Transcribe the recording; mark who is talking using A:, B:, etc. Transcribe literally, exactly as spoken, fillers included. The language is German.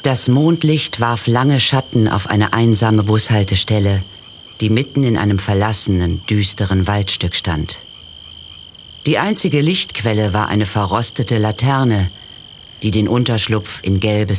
A: Das Mondlicht warf lange Schatten auf eine einsame Bushaltestelle, die mitten in einem verlassenen, düsteren Waldstück stand. Die einzige Lichtquelle war eine verrostete Laterne, die den Unterschlupf in gelbes